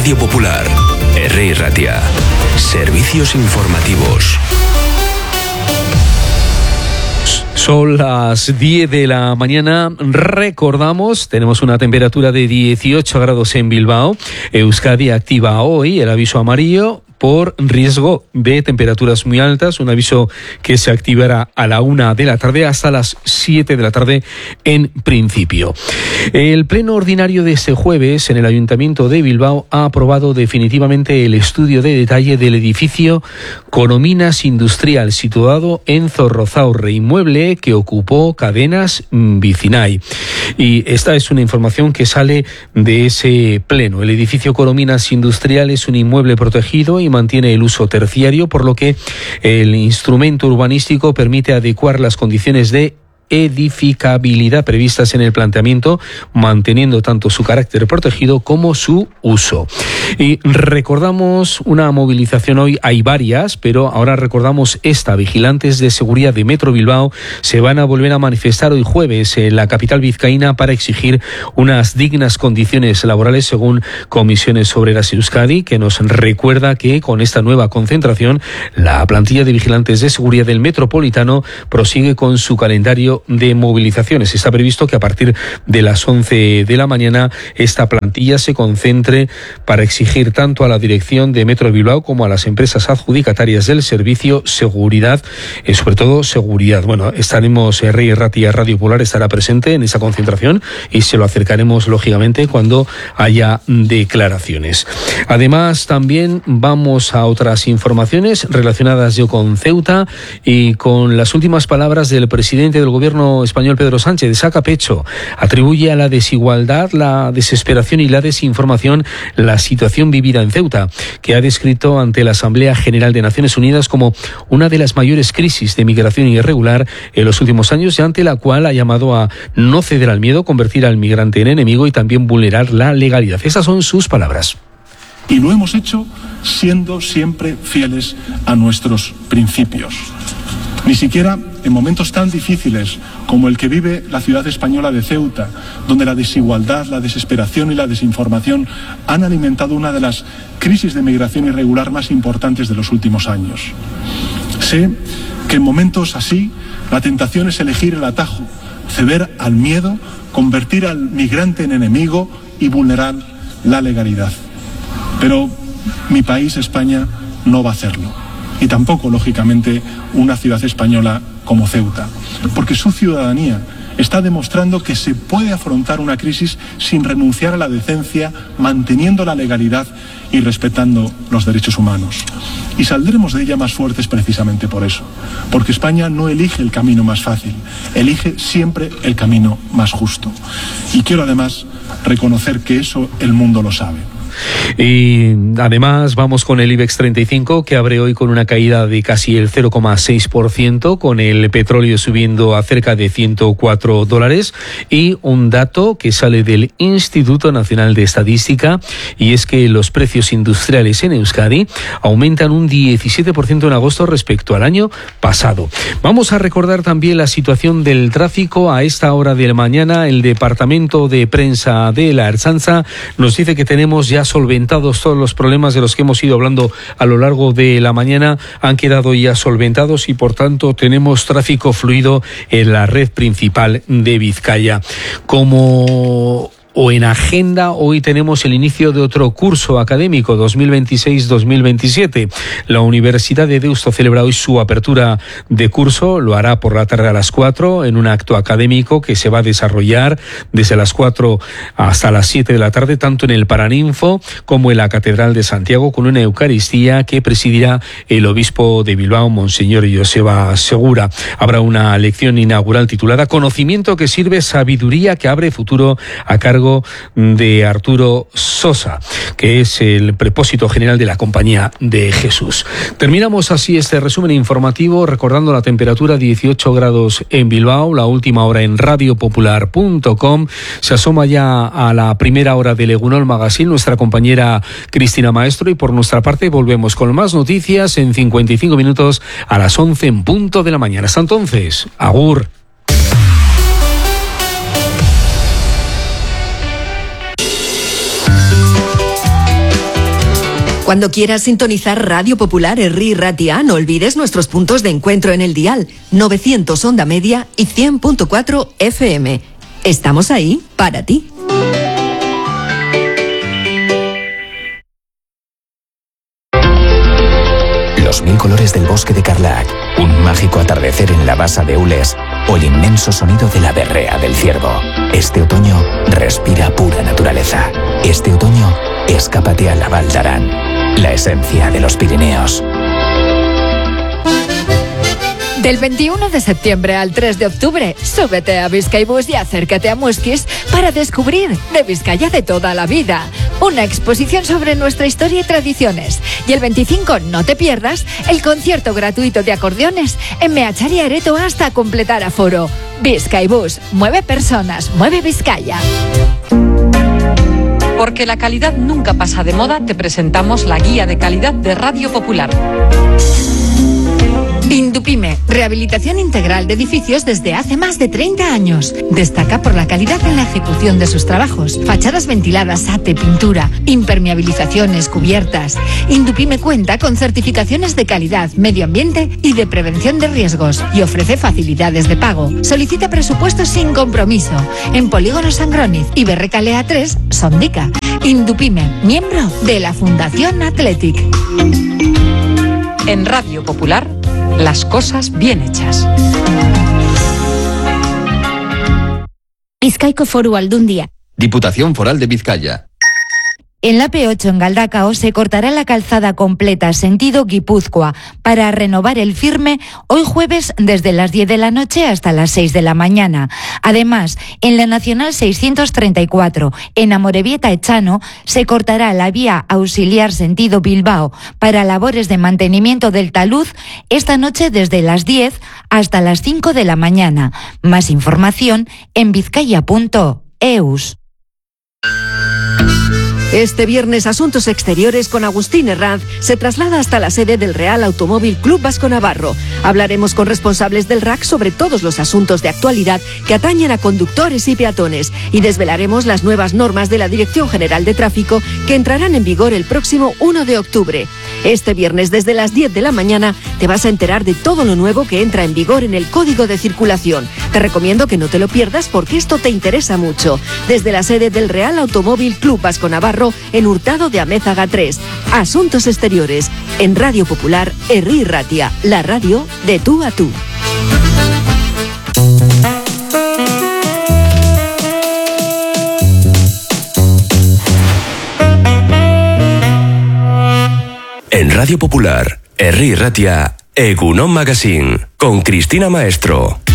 Radio Popular, Herri Ratia. Servicios informativos. Son las 10 de la mañana. Recordamos, tenemos una temperatura de 18 grados en Bilbao. Euskadi activa hoy el aviso amarillo por riesgo de temperaturas muy altas, un aviso que se activará a la 1 de la tarde hasta las 7 de la tarde en principio. El pleno ordinario de este jueves en el Ayuntamiento de Bilbao ha aprobado definitivamente el estudio de detalle del edificio Corominas Industrial situado en Zorrozaurre, inmueble que ocupó Cadenas Vicinay. Y esta es una información que sale de ese pleno. El edificio Corominas Industrial es un inmueble protegido y mantiene el uso terciario, por lo que el instrumento urbanístico permite adecuar las condiciones de edificabilidad previstas en el planteamiento, manteniendo tanto su carácter protegido como su uso. Y recordamos una movilización hoy, hay varias, pero ahora recordamos esta. Vigilantes de seguridad de Metro Bilbao se van a volver a manifestar hoy jueves en la capital vizcaína para exigir unas dignas condiciones laborales, según Comisiones Obreras Euskadi, que nos recuerda que con esta nueva concentración la plantilla de vigilantes de seguridad del Metropolitano prosigue con su calendario de movilizaciones. Está previsto que a partir de las 11 de la mañana esta plantilla se concentre para exigir tanto a la dirección de Metro Bilbao como a las empresas adjudicatarias del servicio seguridad, sobre todo seguridad. Bueno, estaremos, Herri Ratia Radio Popular estará presente en esa concentración y se lo acercaremos lógicamente cuando haya declaraciones. Además, también vamos a otras informaciones relacionadas yo con Ceuta y con las últimas palabras del presidente del gobierno español, Pedro Sánchez. Saca pecho, atribuye a la desigualdad, la desesperación y la desinformación la situación vivida en Ceuta, que ha descrito ante la Asamblea General de Naciones Unidas como una de las mayores crisis de migración irregular en los últimos años, y ante la cual ha llamado a no ceder al miedo, convertir al migrante en enemigo y también vulnerar la legalidad. Esas son sus palabras. Y lo hemos hecho siendo siempre fieles a nuestros principios. Ni siquiera en momentos tan difíciles como el que vive la ciudad española de Ceuta, donde la desigualdad, la desesperación y la desinformación han alimentado una de las crisis de migración irregular más importantes de los últimos años. Sé que en momentos así la tentación es elegir el atajo, ceder al miedo, convertir al migrante en enemigo y vulnerar la legalidad. Pero mi país, España, no va a hacerlo. Y tampoco, lógicamente, una ciudad española como Ceuta, porque su ciudadanía está demostrando que se puede afrontar una crisis sin renunciar a la decencia, manteniendo la legalidad y respetando los derechos humanos. Y saldremos de ella más fuertes precisamente por eso, porque España no elige el camino más fácil, elige siempre el camino más justo. Y quiero además reconocer que eso el mundo lo sabe. Y además vamos con el IBEX 35, que abre hoy con una caída de casi el 0,6%, con el petróleo subiendo a cerca de $104, y un dato que sale del Instituto Nacional de Estadística, y es que los precios industriales en Euskadi aumentan un 17% en agosto respecto al año pasado. Vamos a recordar también la situación del tráfico a esta hora de la mañana. El Departamento de Prensa de la Ertzaintza nos dice que tenemos ya solventados todos los problemas de los que hemos ido hablando a lo largo de la mañana, han quedado ya solventados y por tanto tenemos tráfico fluido en la red principal de Vizcaya. O en agenda, hoy tenemos el inicio de otro curso académico 2026-2027. La Universidad de Deusto celebra hoy su apertura de curso, lo hará por la tarde a las 4 en un acto académico que se va a desarrollar desde las 4 hasta las 7 de la tarde, tanto en el Paraninfo como en la Catedral de Santiago, con una Eucaristía que presidirá el obispo de Bilbao, Monseñor Joseba Segura. Habrá una lección inaugural titulada Conocimiento que sirve, sabiduría que abre futuro, a cargo de Arturo Sosa, que es el prepósito general de la Compañía de Jesús. Terminamos así este resumen informativo recordando la temperatura 18 grados en Bilbao, la última hora en radiopopular.com. Se asoma ya a la primera hora del Egunon Magazine nuestra compañera Cristina Maestro, y por nuestra parte volvemos con más noticias en 55 minutos a las 11 en punto de la mañana. Hasta entonces, agur. Cuando quieras sintonizar Radio Popular Herri Ratia, no olvides nuestros puntos de encuentro en el dial 900 onda media y 100.4 FM. Estamos ahí para ti. Los 1000 colores del bosque de Carlac, un mágico atardecer en la basa de Ules o el inmenso sonido de la berrea del ciervo. Este otoño respira pura naturaleza. Este otoño escápate a la Val d'Aran, la esencia de los Pirineos. Del 21 de septiembre al 3 de octubre, súbete a Bizkaibus y acércate a Muskis para descubrir de Vizcaya de toda la vida. Una exposición sobre nuestra historia y tradiciones. Y el 25, no te pierdas, el concierto gratuito de acordeones en Meachari Areto hasta completar aforo. Bizkaibus, mueve personas, mueve Vizcaya. Porque la calidad nunca pasa de moda, te presentamos la guía de calidad de Radio Popular. Indupime, rehabilitación integral de edificios desde hace más de 30 años. Destaca por la calidad en la ejecución de sus trabajos. Fachadas ventiladas, ate, pintura, impermeabilizaciones, cubiertas. Indupime cuenta con certificaciones de calidad, medio ambiente y de prevención de riesgos y ofrece facilidades de pago. Solicita presupuestos sin compromiso en Polígono Sangroniz y Berrecalea 3, Sondica. Indupime, miembro de la Fundación Athletic. En Radio Popular, las cosas bien hechas. Bizkaiko Foru Aldundia. Diputación Foral de Vizcaya. En la P8 en Galdakao se cortará la calzada completa sentido Guipúzcoa para renovar el firme hoy jueves desde las 10 de la noche hasta las 6 de la mañana. Además, en la Nacional 634, en Amorebieta Echano, se cortará la vía auxiliar sentido Bilbao para labores de mantenimiento del talud esta noche desde las 10 hasta las 5 de la mañana. Más información en vizcaya.eus. Este viernes Asuntos Exteriores con Agustín Herranz se traslada hasta la sede del Real Automóvil Club Vasco Navarro. Hablaremos con responsables del RAC sobre todos los asuntos de actualidad que atañen a conductores y peatones y desvelaremos las nuevas normas de la Dirección General de Tráfico que entrarán en vigor el próximo 1 de octubre. Este viernes desde las 10 de la mañana te vas a enterar de todo lo nuevo que entra en vigor en el Código de Circulación. Te recomiendo que no te lo pierdas porque esto te interesa mucho. Desde la sede del Real Automóvil Club Vasco Navarro en Hurtado de Amézaga 3. Asuntos Exteriores en Radio Popular Herri Ratia, la radio de tú a tú. En Radio Popular Herri Ratia, Egunon Magazine con Cristina Maestro.